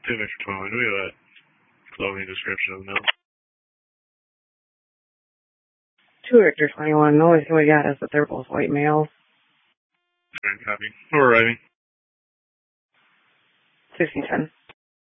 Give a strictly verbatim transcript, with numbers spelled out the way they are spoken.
two Victor twenty-one, do we have a clothing description of the male? two Victor twenty-one, the only thing we got is that they're both white males. Copy. We're arriving. sixty ten.